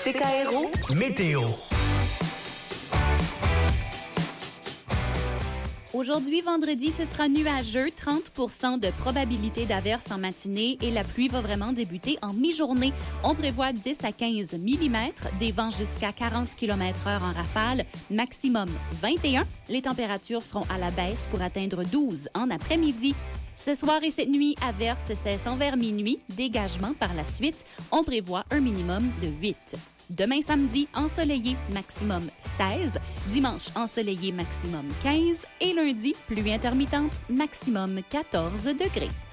TKRO Météo. Aujourd'hui, vendredi, ce sera nuageux, 30 % de probabilité d'averse en matinée et la pluie va vraiment débuter en mi-journée. On prévoit 10 à 15 mm, des vents jusqu'à 40 km/h en rafale, maximum 21. Les températures seront à la baisse pour atteindre 12 en après-midi. Ce soir et cette nuit, averse cessant vers minuit, dégagement par la suite. On prévoit un minimum de 8. Demain samedi, ensoleillé, maximum 16. Dimanche, ensoleillé, maximum 15. Et lundi, pluie intermittente, maximum 14 degrés.